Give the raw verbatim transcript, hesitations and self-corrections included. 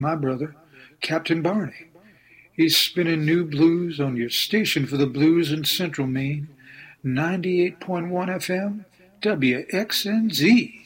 my brother, Captain Barney. He's spinning new blues on your station for the blues in Central Maine, ninety-eight point one F M, W X N Z.